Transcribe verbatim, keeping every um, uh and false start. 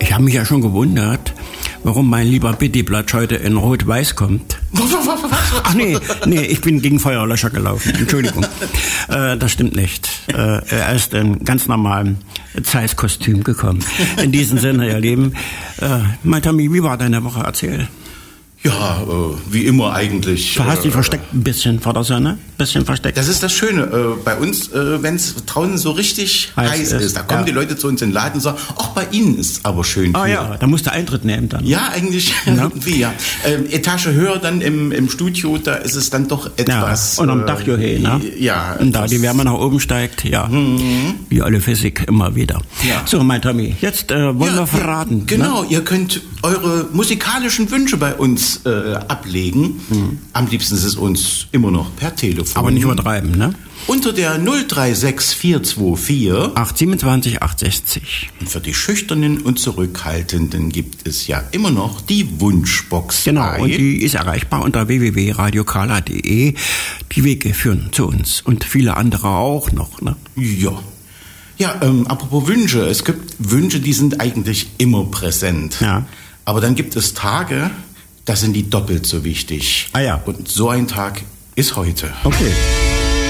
Ich habe mich ja schon gewundert, warum mein lieber Bittiblatsch heute in Rot-Weiß kommt. Ach nee, nee, ich bin gegen Feuerlöscher gelaufen. Entschuldigung. äh, das stimmt nicht. Äh, er ist in ganz normalem Zeiss-Kostüm gekommen. In diesem Sinne, ihr Lieben. Äh, mein Tommy, wie war deine Woche? Erzähl. Ja, äh, wie immer eigentlich. Du hast dich äh, versteckt ein bisschen vor der Sonne, bisschen versteckt. Das ist das Schöne. Äh, bei uns, äh, wenn es draußen so richtig heiß, heiß ist, ist, da kommen ja. die Leute zu uns in den Laden und sagen, ach, bei Ihnen ist es aber schön. Ah ja, da musst du Eintritt nehmen dann. Ja, eigentlich ja. irgendwie, ja. Ähm, Etage höher dann im, im Studio, da ist es dann doch etwas... Ja, und am Dach, Johe, ne? Ja. Und da die Wärme nach oben steigt, ja. Mhm. Wie alle Physik immer wieder. Ja. So, mein Tommy, jetzt äh, wollen ja, wir verraten. Genau, ne? Ihr könnt eure musikalischen Wünsche bei uns äh, ablegen. Hm. Am liebsten ist es uns immer noch per Telefon. Aber nicht übertreiben, ne? Unter der null drei sechs vier zwei vier acht siebenundzwanzig acht sechzig. Und für die Schüchternen und Zurückhaltenden gibt es ja immer noch die Wunschbox. Genau, und die ist erreichbar unter w w w punkt radio kala punkt d e. Die Wege führen zu uns und viele andere auch noch, ne? Ja. Ja, ähm, apropos Wünsche. Es gibt Wünsche, die sind eigentlich immer präsent. Ja. Aber dann gibt es Tage, da sind die doppelt so wichtig. Ah ja. Und so ein Tag ist heute. Okay.